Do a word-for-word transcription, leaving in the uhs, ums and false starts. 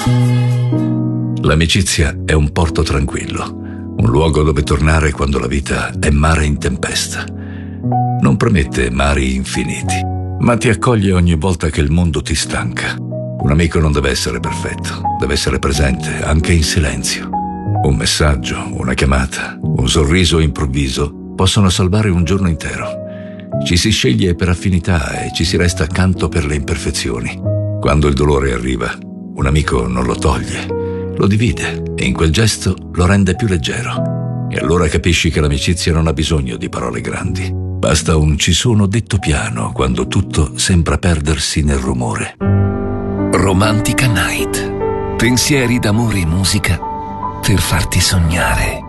L'amicizia è un porto tranquillo, un luogo dove tornare quando la vita è mare in tempesta. Non promette mari infiniti, ma ti accoglie ogni volta che il mondo ti stanca. Un amico non deve essere perfetto, deve essere presente, anche in silenzio. Un messaggio, una chiamata, un sorriso improvviso possono salvare un giorno intero. Ci si sceglie per affinità e ci si resta accanto per le imperfezioni. Quando il dolore arriva, un amico non lo toglie, lo divide e in quel gesto lo rende più leggero. E allora capisci che l'amicizia non ha bisogno di parole grandi. Basta un ci sono detto piano quando tutto sembra perdersi nel rumore. Romantica Night. Pensieri d'amore e musica per farti sognare.